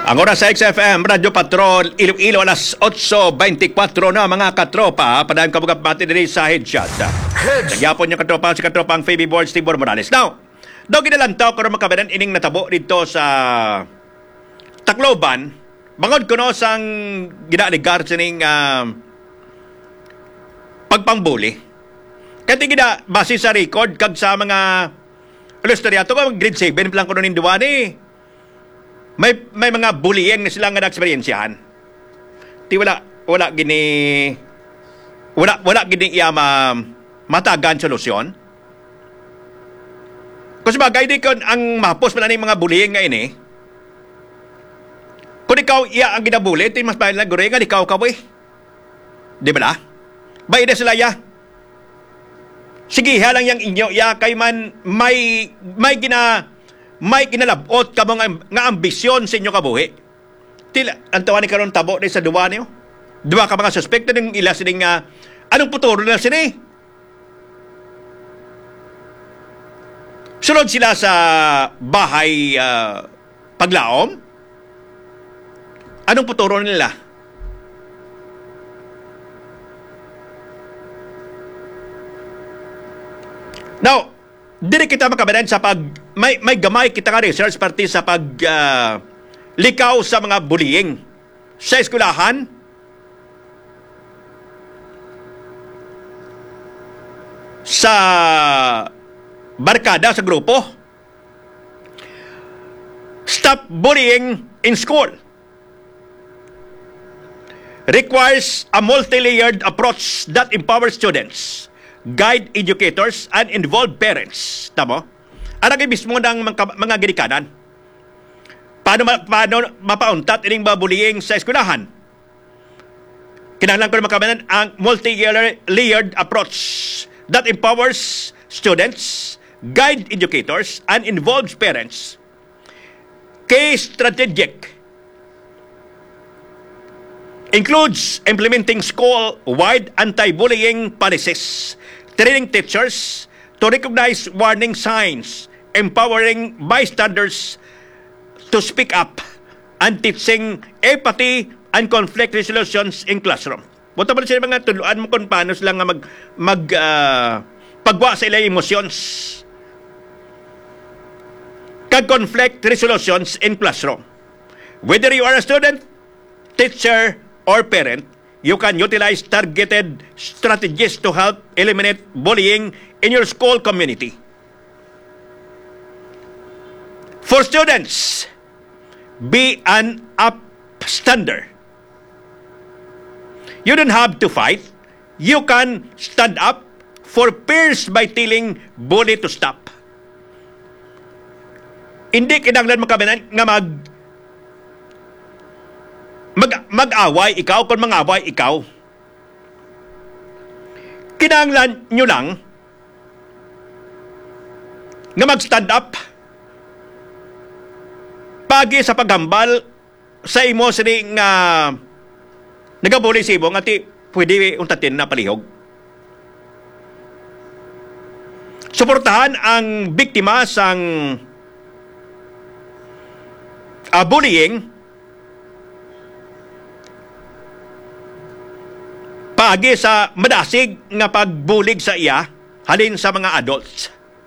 Ang oras sa XFM, Radyo Patrol, Iloilo, alas 8:24 na mga katropa. Padayang kabugap natin din sa headshot. Nagyapon niya katropa, si katropang Phoebe Boards, Tibor Morales. Now, daw ginalantaw ko na makabanan ining natabo dito sa Tacloban. Bangod ko no sang ginaligar sining pagpangbuli. Kaya gina, base sa record, kag sa mga ilustoryato ko, grade 7 lang ko nun induan eh. May mga bullying na sila nga na-eksperyensyahan. Di wala gini iya matagan solusyon. Kasi bagay di kon ang mapos man mga bullying nga ini. Kung ikaw iya ang ginabuli, mas bayan lang gure nga ikaw kaboy. Di ba la? Bayan na sila ya. Sige, halang yang inyo ya kay man may kinalabot ka nga ambisyon sa inyo kabuhi. Tila, ang tawa ni karon tabo na sa duwa niyo. Duwa ka mga suspect na ng ila sining anong puturo na sini? Sunod sila sa bahay paglaom? Anong puturo nila? Now, dili kita makabanan sa may gamay kita nga research party sa likaw sa mga bullying sa eskwelahan. Sa barkada, sa grupo. Stop bullying in school. Requires a multi-layered approach that empowers students, guide educators, and involve parents. Tamo? Arang mismo ng mga ginikanan. Paano mapauntat ining bullying sa eskwelahan? Kinahanglan ko na makabanan ang multi-layered approach that empowers students, guide educators, and involves parents. Case strategic includes implementing school-wide anti-bullying policies, training teachers to recognize warning signs, empowering bystanders to speak up, and teaching empathy and conflict resolutions in classroom. Buta ba sila mga tuluan mo kung paano sila nga pagwa sa ilang emotions kag conflict resolutions in classroom. Whether you are a student, teacher, or parent, you can utilize targeted strategies to help eliminate bullying in your school community. For students, be an upstander. You don't have to fight. You can stand up for peers by telling bully to stop. Hindi kinahanglan makabanan nga mag-away ikaw kung mag-away ikaw. Kinahanglan nyo lang nga mag-stand up pagi sa paghambal sa imo sining nagabuli sa imo nga pwede untatin na palihog. Suportahan ang biktima sang bullying paagi sa madasig nga pagbulig sa iya halin sa mga adults.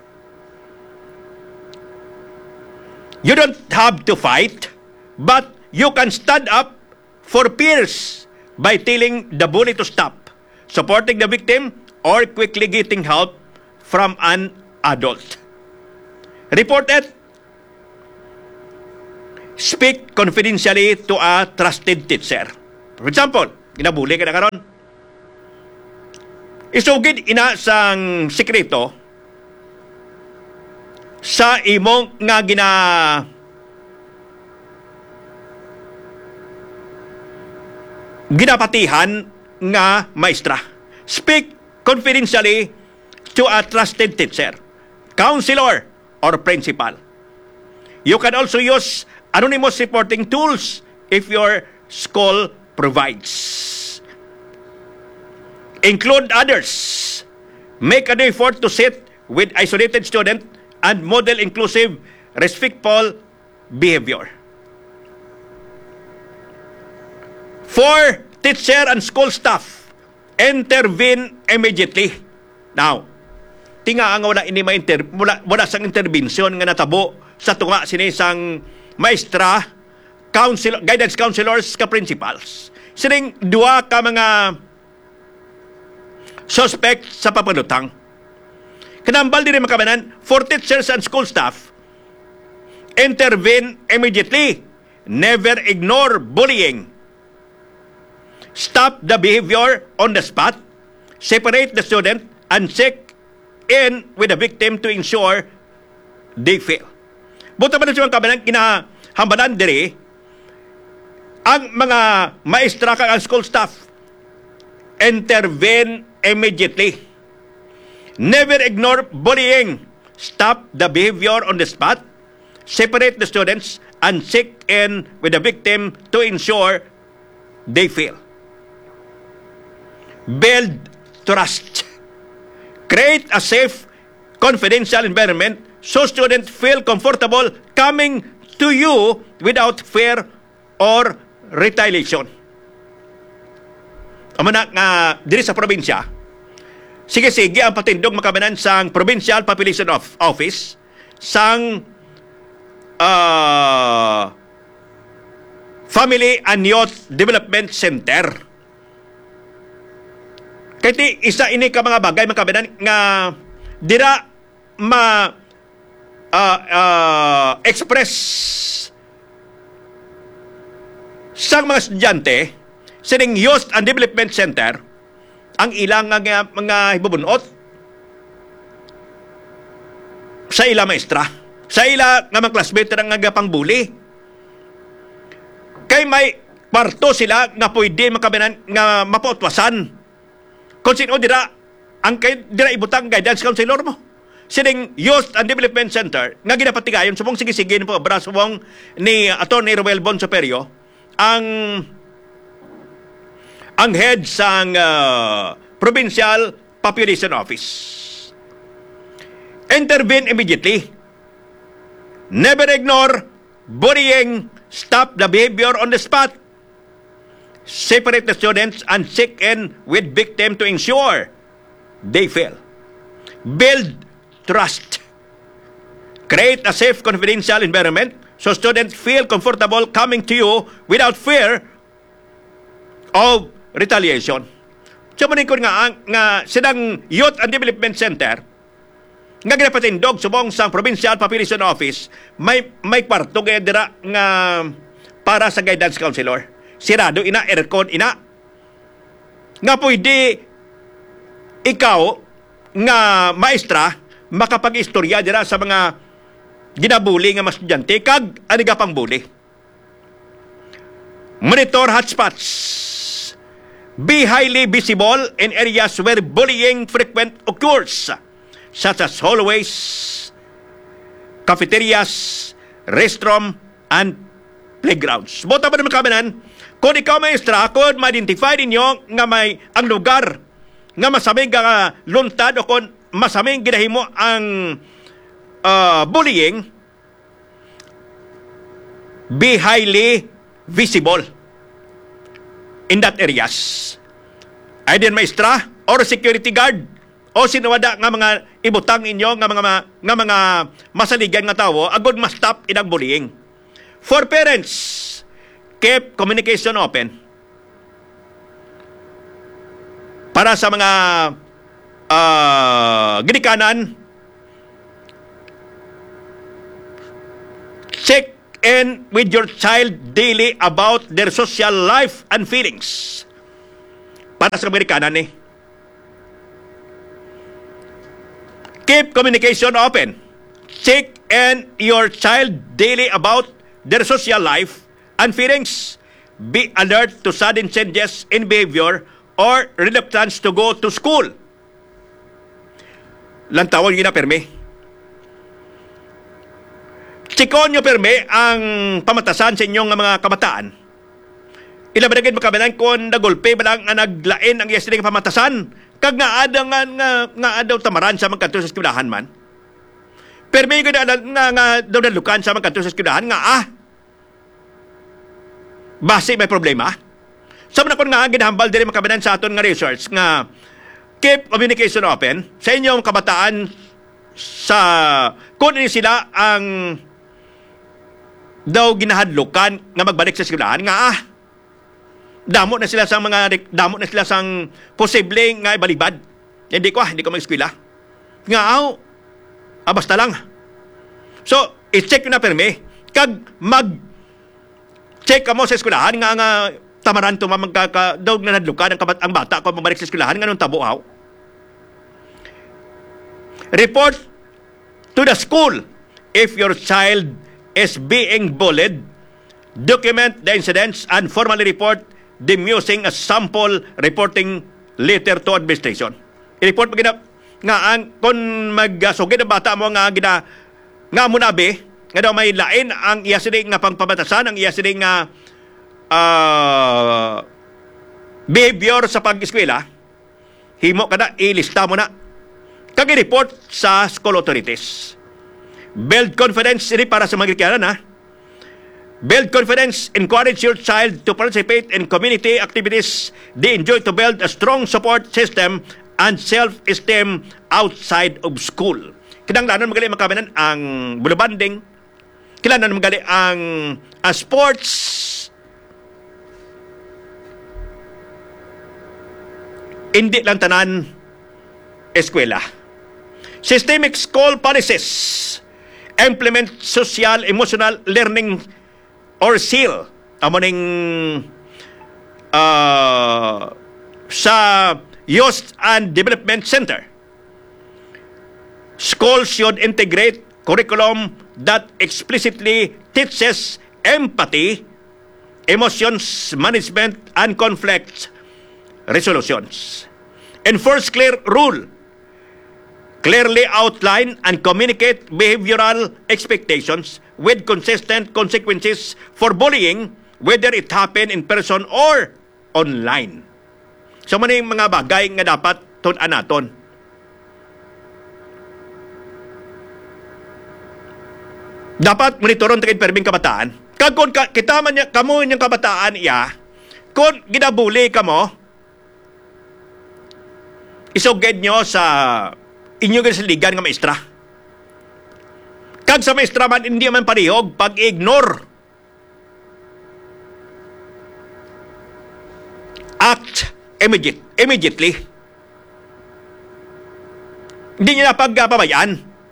You don't have to fight, but you can stand up for peers by telling the bully to stop, supporting the victim, or quickly getting help from an adult. Report it. Speak confidentially to a trusted teacher. For example, ginabuli ka na karon. Isugid ina sang sikreto sa imong nga ginapatihan nga maestra. Speak confidentially to a trusted teacher, counselor, or principal. You can also use anonymous reporting tools if your school provides. Include others. Make an effort to sit with isolated student and model inclusive, respectful behavior. For teacher and school staff, intervene immediately. Now, tinga ang wala ini wala sang intervention nga natabo sa tunga sinisang maestra, guidance counselors ka principals. Sining duwa ka mga suspect sa papanutang. Kanambal din makabanan, for teachers and school staff, intervene immediately. Never ignore bullying. Stop the behavior on the spot. Separate the student and check in with the victim to ensure they fail. Buta pa na siya kabanan, kinahambanan diri, ang mga maestra kang ang school staff, intervene immediately. Never ignore bullying. Stop the behavior on the spot. Separate the students and check in with the victim to ensure they fail. Build trust. Create a safe, confidential environment so students feel comfortable coming to you without fear or retaliation. Amana nga diri sa probinsya, sige-sige ang patindog makabanan sang Provincial Population Office sang Family and Youth Development Center. Kaya isa ini ka mga bagay makabanan nga dira express sang mga estudyante sining Youth and Development Center ang ilang mga hibubunot sa ila maestra, sa ila nga mga classmate nga pangbuli. Kay may parto sila nga pwede makabanan nga mapautwasan kung sino dira ang kay dira ibutang guidance counselor mo. Sining Youth and Development Center nga ginapatigayon subong sige-sige po braswong ni Attorney Roel Bon Superio ang head sang Provincial Population Office. Intervene immediately. Never ignore bullying. Stop the behavior on the spot. Separate the students and check in with victim to ensure they fail. Build trust. Create a safe, confidential environment so students feel comfortable coming to you without fear of retaliation. So manin ko nga sinang Youth and Development Center nga ginapatindog subong sa Provincial Population Office may kwarto kaya dira nga para sa guidance counselor. Sirado ina, aircon ina. Nga pwede ikaw nga maestra makapag-istorya dira sa mga ginabuli nga mas estudyante kag aniga pang bully. Monitor hotspots. Be highly visible in areas where bullying frequent occurs, such as hallways, cafeterias, restroom, and playgrounds. Bota pa naman kabanan, kung ikaw maestra, kung ma-identify ninyo nga may ang lugar nga masaming ka luntad o kung masaming ginahimo ang bullying, be highly visible in that areas. Either maestra or security guard o sinuwada nga mga ibutang inyo nga mga masaligan nga tawo agod ma-stop inang bullying. For parents, keep communication open. Para sa mga ginikanan, check in with your child daily about their social life and feelings. Para sa Amerikanan keep communication open. Check in your child daily about their social life and feelings. Be alert to sudden changes in behavior or reluctance to go to school. Lantawon yun na perme. Chikon nyo perme ang pamatasan sa inyong mga kabataan. Ilabadagin makabanan kung nagulpe ba lang ang naglain ang yasiling pamatasan kag nga adaw tamaran sa mga kanto sa eskwelahan man. Perme ko nga daw nalukan sa mga kanto sa eskwelahan nga base may problema. Sa mga nga ginahambal din makabanan sa aton nga research nga keep communication open sa inyong kabataan sa kung ini sila ang daw ginahadlukan nga magbalik sa eskwelahan nga damo na sila sang posibleng nga ibalibad. Hindi ko mag-eskwela. Nga basta lang. So, i-check na perme. Kag mag-check ka mo sa eskwelahan nga tamaran to daw na nadlukan ang bata ko mabalik sa eskwelahan nga nung tabuhaw. Report to the school if your child is being bullied. Document the incidents and formally report them using a sample reporting letter to administration. I-report mo nga kung magsugid ang bata mo nga munabi nga daw may lain ang iya sining nga pangpabatasan, ang iya sining nga behavior sa pag-eskwela, himo kada ilista mo na kag i-report sa school authorities. Build confidence ini para sa mga Kristiyanan Build confidence, encourage your child to participate in community activities they enjoy to build a strong support system and self-esteem outside of school. Kinahanglan magaling makabanan ang bulubanding, kinahanglan magaling ang sports, hindi lang tanan eskwela. Systemic school policies implement social emotional learning or SEAL amoning sa Youth and Development Center. Schools should integrate curriculum that explicitly teaches empathy, emotions management, and conflict resolutions. Enforce clear rule. Clearly outline and communicate behavioral expectations with consistent consequences for bullying, whether it happen in person or online. So, man yung mga bagay nga dapat tunan naton. Dapat monitoron takid perbing kabataan. Kag kung kita man kamo yung kabataan kung ginabuli ka mo, isuged nyo sa inyo gisaligan nga maestra. Kag sa maestra man hindi man parihog pag-ignore. Act immediately. Hindi nyo na pagpabayaan.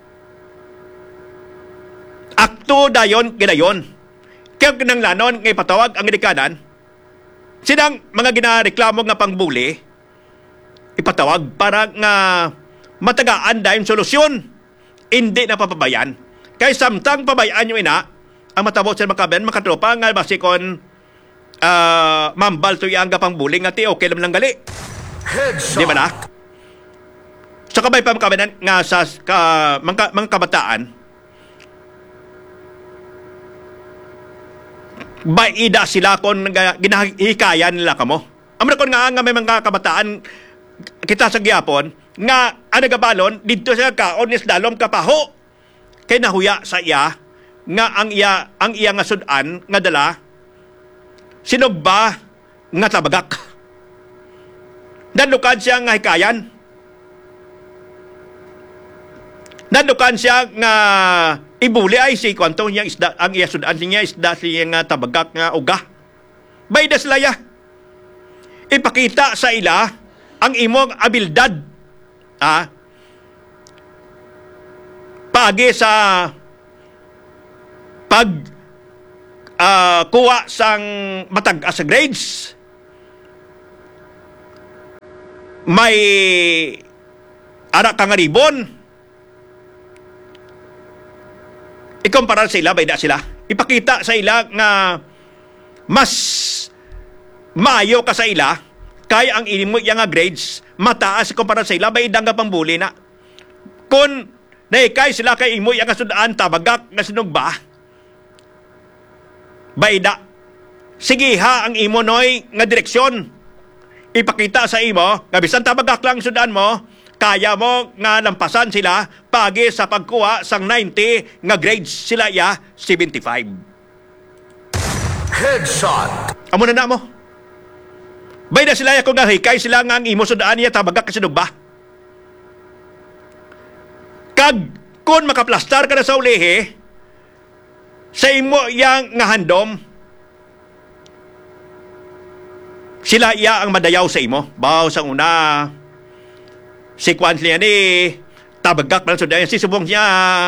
Akto dayon ginayon. Kaya kinanglanon ngay patawag ang edikanan, sinang mga ginareklamo nga pangbuli, ipatawag para nga matagaan dahil solusyon. Hindi na papabayan. Kaya samtang pabayaan nyo ang matabot sa makatropa nga basikon mambal to yang gapang buling nga ti okay lang gali. Di ba na? So kabay pa makabanan nga sa mga kabataan, baida sila kung ginahikayan nila kamo. Amra kon nga may mga kabataan kita sa gyapon nga anagabalon dito sa kaonis dalom kapaho kay nahuya sa iya nga ang iya nga sudan nga dala sinugba nga tabagak. Nandukan siya nga hikayan. Nandukan siya nga ibuli ay si kwantong niyang isda, ang iya sudan niya isda siya nga tabagak nga uga. Bayda sila ya. Ipakita sa ila ang imong abilidad. Pagi sa kuha sang matag-as sa grades. May anak ka nga ribon. Ikumpara sa ila, bayda sila. Ipakita sa ila nga mas maayo ka sa ila kaya ang inimo yang nga grades mataas kumpara sa ila, bayda nga pambuli na. Kung naikay sila kay imo yang nga sudaan tabagak nga sinugba, bayda. Sige ha ang imo noy nga direksyon. Ipakita sa imo nga bisan tabagak lang sudaan mo, kaya mo nga lampasan sila pagi sa pagkuha sang 90 nga grades sila 75. Headshot. Amo na mo. Bay na sila kung nga hikay sila nga ang imo sudaan niya tabagak kasi ba? Kag kung makaplastar ka na sa ulihi, sa imo yang nga handom, sila iya ang madayaw sa imo. Baw sa una, si Kwan niya ni tabagak na sudaan si subong niya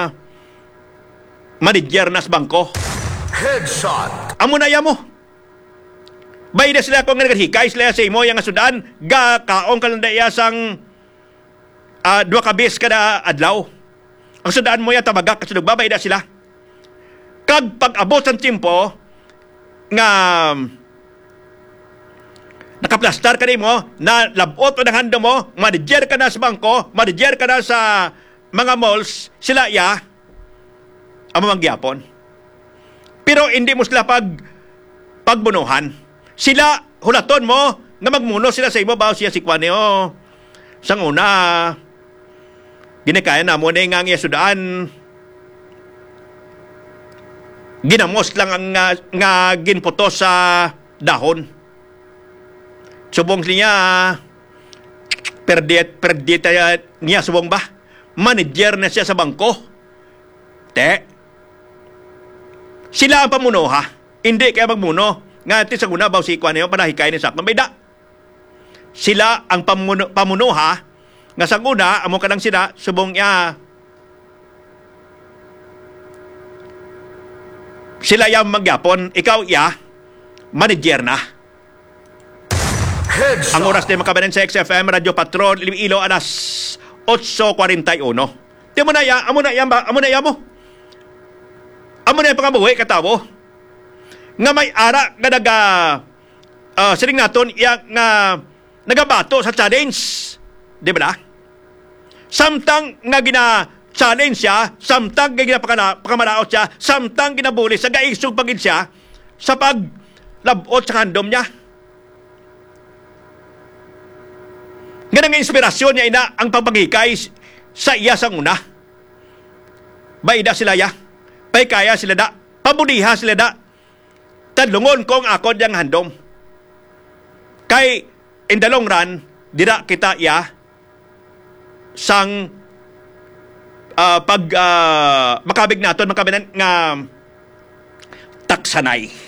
manager na sa bangko. Headshot. Amo na iya mo. Bay na sila kung nagahikay sila sa imo yang sudaan, ga kaong kalandaya sang 2 kabis kada adlaw. Ang sudaan mo yan tabagak kasi nagbabay na sila. Kag pag-abot ng timpo nga nakaplastar ka rin mo, na labot mo ng hando mo, manager ka na sa bangko, manager ka na sa mga malls, sila ya, ang mamangyapon. Pero hindi mo sila pagbunuhan. Sila, hulaton mo, nga magmuno sila sa imo, bawa siya si Kwaneo. Sang una, ginakaya na mo na nga ang sudaan. Ginamos lang ang nga ginputo sa dahon. Subong niya, perdit niya subong ba? Manager na siya sa bangko. Sila ang pamuno ha. Hindi kaya magmuno. Nga iti sa guna, baw si Kwan yun, panahikay ni Sakman Bayda. Sila ang pamuno ha. Nga sa guna, amo ka lang sila, subong niya. Sila yung magyapon, ikaw ya, manager na. Headshot. Ang oras na makabanan sa XFM, Radio Patrol, Iloilo, alas 8:41. Di mo na ya, amo na ya mo. Amo na yung pangabuhi, katawo. Nga may ara nga siling naton, nga nagabato sa challenge. Di ba na? Samtang nga gina-challenge siya, samtang nga gina-pakamalaot siya, samtang ginabuli sa gaisog pagin siya sa paglabot sa handom niya. Nga nga inspirasyon niya ina ang pagpagikay sa iya sang una. Baida sila ya, pay kaya sila da, pabuliha sila da, tadlungon kong akod yang handom. Kay in the long run, dira kita ya sang makabig naton, makabinan nga taksanay.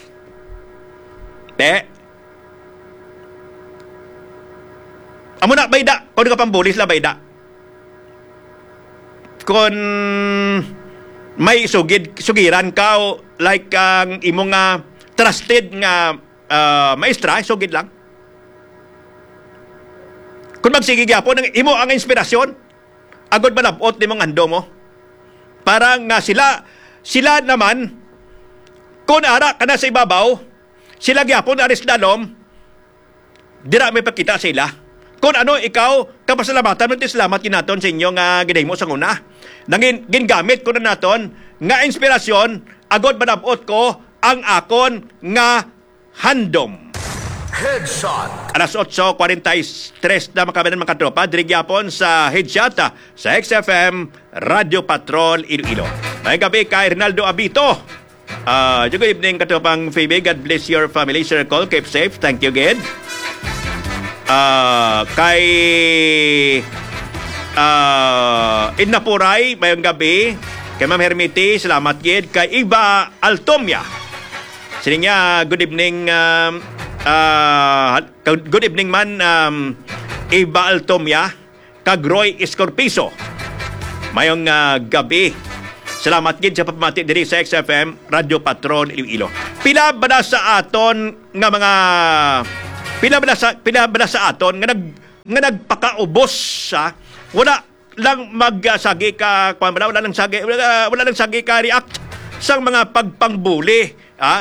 Amo na, bayda. Kung ka pambulis la, bayda. Kung may sugiran ka, like ang imong trusted nga maestra, sugid lang. Kung magsigig yapon, imo ang inspirasyon, agod malabot ni mga hando mo. Para nga sila naman, kung ara ka na sa ibabaw, sila gyapon aris dalom, dira may pakita sa ila. Kung ano ikaw, kapasalamatan mo, salamat kinaton sa inyo nga giday mo sa una. Nangin gingamit ko na naton, nga inspirasyon, agod malabot ko, ang akon nga handom. Headshot. Alas 8:43 na makabinan mga katropa, dirigyapon sa Headshot sa XFM Radio Patrol Iloilo. May gabi kay Rinaldo Abito. Good evening katropang Phoebe. God bless your family circle. Keep safe. Thank you again. Kay Innapuray, mayong gabi. Kay Ma'am Hermiti, salamat gid. Kay Iba Altomia, sini niya, good evening. Good evening man, Iba Altomia. Kag Roy Escorpizo, mayong gabi. Salamat gid sa papamati diri sa XFM Radio Patrol Iloilo. Pila ba na sa aton nga mga pila ba na sa aton nga nagpakaubos sa wala lang magsagi ka wala lang sagi ka react sa mga pagpangbuli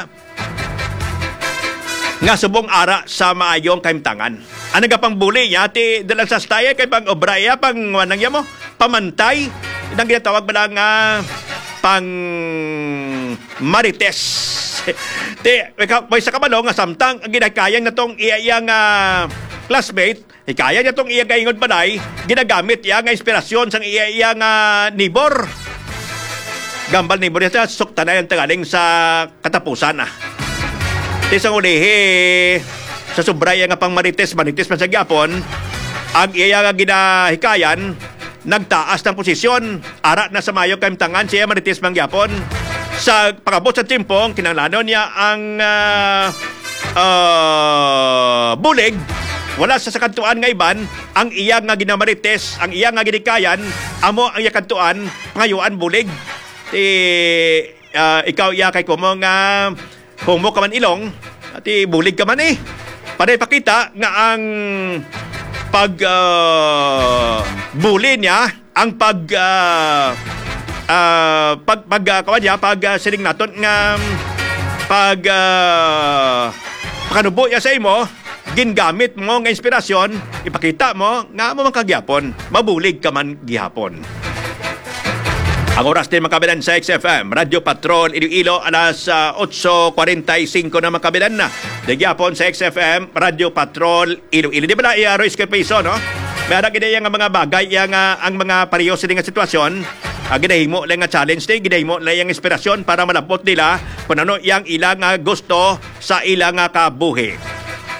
nga subong ara sa maayong kaimtangan. Ano nga pangbuli niya ti dalang sa staya kay pang obraya pang wanang mo pamantay nang ginatawag ba lang pang marites. May sa kabalo nga samtang ang ginakayang na tong iyang classmate, kaya niya tong iyang kaingod balay, ginagamit iya nga inspirasyon sang iyang nibor. Gambal nibor niya, sukta na yung tagaling sa katapusan. Isang ulihi, sa sobraya nga pang marites man sa gyapon, ang iya nga ginahikayan nagtaas ng posisyon, ara na sa mayo kaimtangan siya marites man gyapon. Sa pagabot sa timpong kinahanglanon niya ang bulig, wala sa sakantuan nga iban, ang iya nga ginamarites, ang iya nga ginikayan, amo ang iya kantuan, pangayuan bulig. Ikaw iya kay kumo nga humo ka man ilong, at bulig ka man Panay pakita nga ang bully niya, ang siling naton nga pakanubo niya sa imo, gingamit mo nga inspirasyon, ipakita mo nga mo man kagyapon, mabulig ka man gihapon. Ang oras din makabilan sa XFM, Radio Patrol, Iloilo, alas 8:45 na makabilan na. Nagyapon sa XFM, Radio Patrol, Iloilo. Di ba na i-arois kay Piso, no? May anak ginaya nga mga bagay, ang mga pareho sila nga sitwasyon, ginahimo lang nga challenge din, ginahimo lang yung inspirasyon para malapot nila kung ano yung ilang gusto sa ilang kabuhi.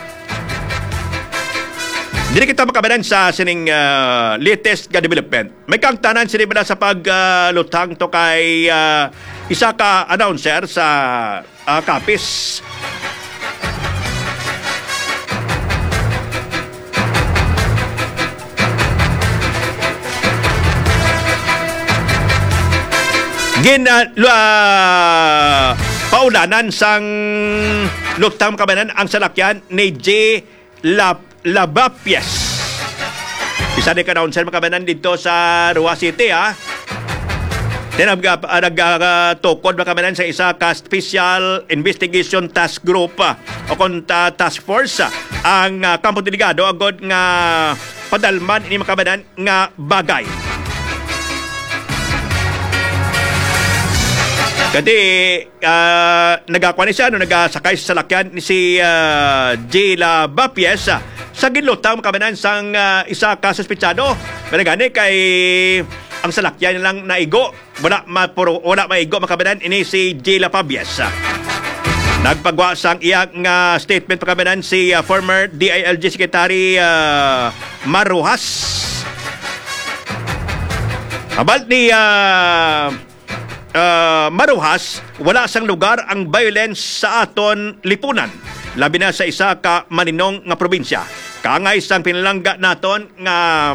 Dili kita makabanan sa sining latest nga development. May kang tanan sila sa paglutang to kay isa ka announcer sa Kapis. Paulanan sang lutang makabanan ang salakyan ni J. Labapies. Isa din ka-announcer makabanan dito sa Rua City, nagtukod makabanan sa isa ka Special Investigation Task Group o Task Force ang Kampo Delegado agad nga padalman ini makabanan nga bagay. Kasi nagakuha ni siya, nagasakay sa salakyan ni si J. Labapies sa ginlutang makabanan sang isa ka suspitsado. Managani kay ang salakyan lang naigo, wala maigo makabanan ini si J. Labapies. Nagpagwa sang iyang statement makabanan si former DILG Secretary Maruhas. Abal ni Maruhas, wala sang lugar ang violence sa aton lipunan, labi na sa isa ka maninong nga probinsya. Kaangay sang pinalangga naton nga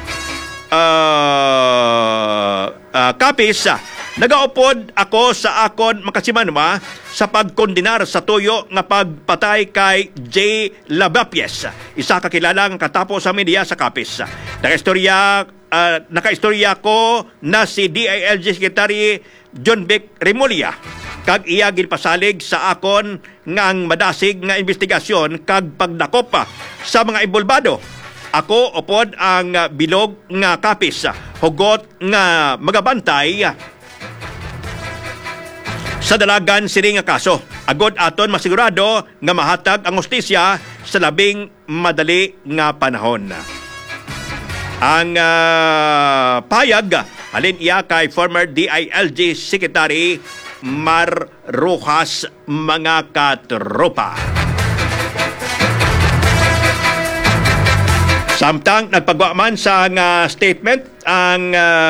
Kapis, nagaupod ako sa akon makasimanuma sa pagkondenar sa tuyo nga pagpatay kay J. Labapies, isa kakilala nga katapos sa media sa Kapis. Nakaistorya ko na si DILG Secretary John Vic Remulla kag iya ginpasalig sa akon ngang madasig nga investigasyon kag pagdakop sa mga involbado. Ako upod ang bilog nga Kapis, hugot nga magabantay sa dalagan sini nga kaso. Agod aton masigurado nga mahatag ang hustisya sa labing madali nga panahon. Ang payag halin iya kay former DILG Secretary Mar Rojas, mga katropa. Samtang nagpagawa man sa statement ang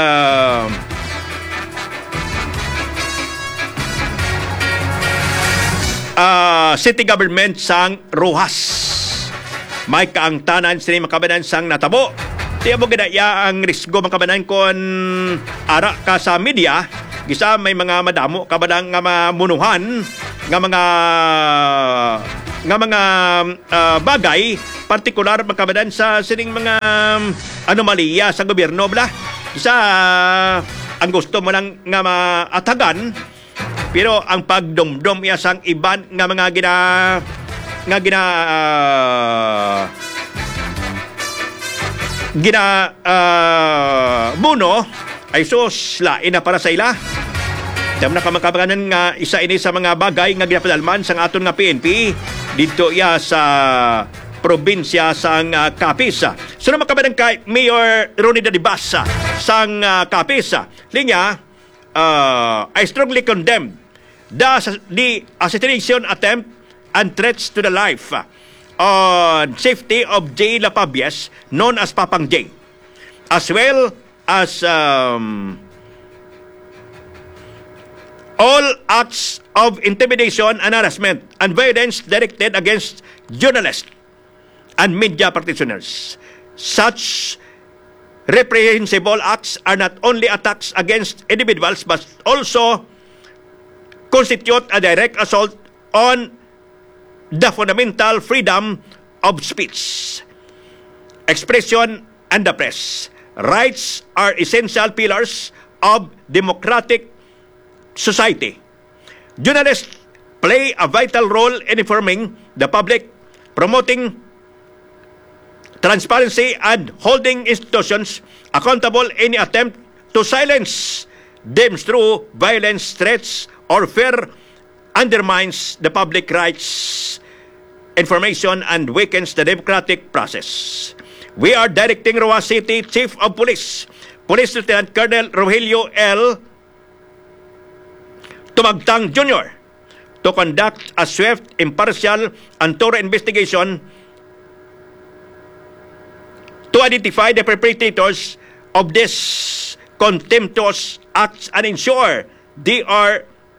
city government sang Rojas. May kaangtanan sini makabanan sang natabo. Tiya mo ginaya ang risgo makabanan kon ara ka sa media, gisa may mga madamo kabadang nga mamunuhan nga mga bagay partikular makabanan sa sining mga anomalya sa gobyerno bla. Gisa ang gusto mo lang nga maatagan, pero ang pagdomdom iya sang iban nga mga buno ay sus lain na para sa ila. Dam na kamakabaganan nga isa ini sa mga bagay nga ginapadalman sang aton nga PNP dito iya sa probinsya sang Kapis. So na makabadan kay Mayor Ronnie Dadibas sang Kapis. Linya, I strongly condemn the assassination attempt and threats to the life on safety of J. Lapabies, known as Papang J, as well as all acts of intimidation and harassment and violence directed against journalists and media practitioners. Such reprehensible acts are not only attacks against individuals but also constitute a direct assault on the fundamental freedom of speech, expression, and the press. Rights are essential pillars of democratic society. Journalists play a vital role in informing the public, promoting transparency, and holding institutions accountable in any attempt to silence them through violence, threats, or fear undermines the public rights information and weakens the democratic process. We are directing Roa City Chief of Police, Police Lieutenant Colonel Rogelio L. Tumagtang Jr. to conduct a swift, impartial, and thorough investigation to identify the perpetrators of these contemptuous acts and ensure they are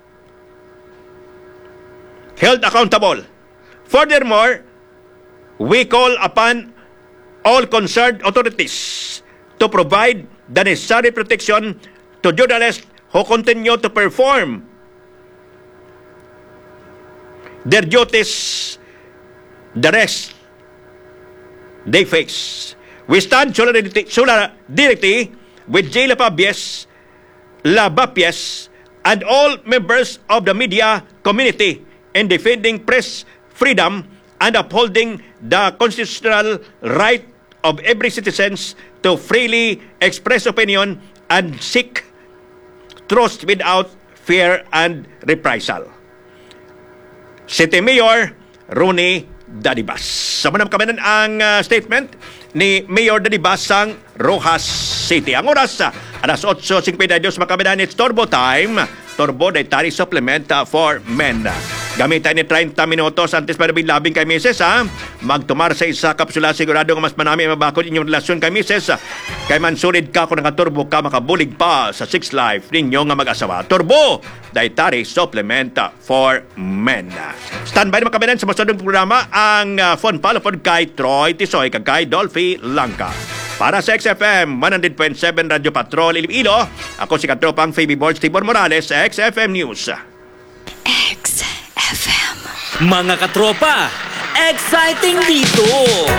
held accountable. Furthermore, we call upon all concerned authorities to provide the necessary protection to journalists who continue to perform their duties the rest they face. We stand solidarity with J. Lapabies, and all members of the media community in defending press freedom and upholding the constitutional right of every citizen to freely express opinion and seek truth without fear and reprisal. City Mayor Ronnie Dadibas. Sama naman kami ang statement ni Mayor Dadibas sang Rojas City. Ang oras, alas 8:52 makaminan, it's Turbo Time. Turbo Dietary Supplement for Men. Gamitan ni 30 minutos antes para bilabing kay Mrs. Magtumar sa isa kapsula, sigurado nga mas manami mabakod inyong relasyon kay Mrs. Kay mansulid ka kung nakaturbo ka, makabulig pa sa 6 life ninyo nga mag-asawa. Turbo Dietary Supplement for Men. Standby naman kami sa masadong programa ang phone palo pod kay Troy Tisoy kag kay Dolphy Langka. Para sa XFM 100.7 Radio Patrol Iloilo, ako si katropang Phoebe Boards Tibor Morales sa XFM News. XFM. Mga katropa, exciting dito!